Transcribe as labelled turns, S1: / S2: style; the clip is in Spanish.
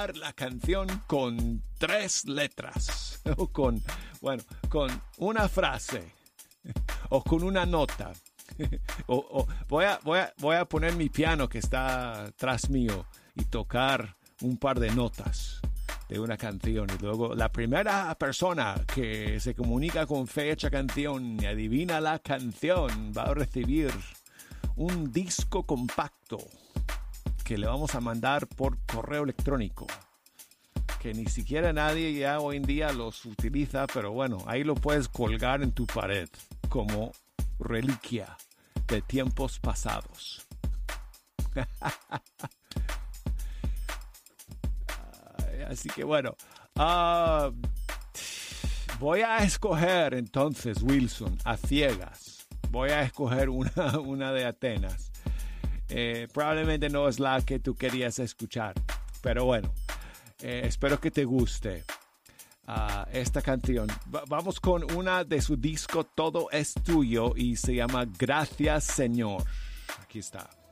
S1: cantar la canción con 3 letras, o con una frase, o con una nota. Voy a poner mi piano que está tras mío y tocar un par de notas de una canción, y luego la primera persona que se comunica con fecha canción y adivina la canción va a recibir un disco compacto que le vamos a mandar por correo electrónico, que ni siquiera nadie ya hoy en día los utiliza, pero bueno, ahí lo puedes colgar en tu pared como reliquia de tiempos pasados. Así que bueno, voy a escoger entonces, Wilson, a ciegas. Voy a escoger una de Atenas. Probablemente no es la que tú querías escuchar, pero bueno, espero que te guste esta canción. Vamos con una de su disco Todo es Tuyo y se llama Gracias Señor. Aquí está.